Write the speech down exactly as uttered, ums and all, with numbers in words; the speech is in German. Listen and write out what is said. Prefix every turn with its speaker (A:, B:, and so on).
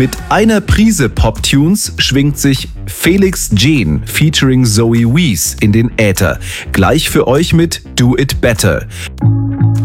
A: Mit einer Prise Pop-Tunes schwingt sich Felix Jean featuring Zoe Wees in den Äther. Gleich für euch mit Do It Better.